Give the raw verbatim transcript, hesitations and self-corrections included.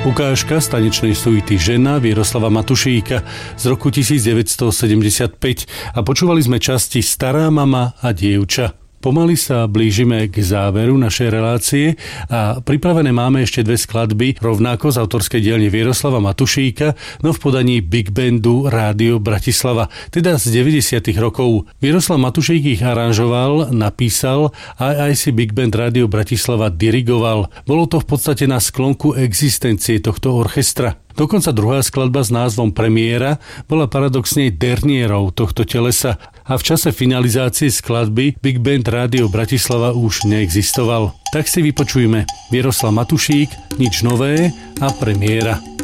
Ukážka z tanečnej suity Žena Vieroslava Matušíka z roku devätnásťsedemdesiatpäť a počúvali sme časti Stará mama a dievča. Pomaly sa blížime k záveru našej relácie a pripravené máme ešte dve skladby, rovnako z autorskej dielne Vieroslava Matušíka, no v podaní Big Bandu Rádio Bratislava, teda z deväťdesiatych rokov. Vieroslav Matušík ich aranžoval, napísal a aj si Big Band Rádio Bratislava dirigoval. Bolo to v podstate na sklonku existencie tohto orchestra. Dokonca druhá skladba s názvom Premiéra bola paradoxne derniérou tohto telesa a v čase finalizácie skladby Big Band Rádio Bratislava už neexistoval. Tak si vypočujme Vieroslav Matušík, Nič nové a Premiéra.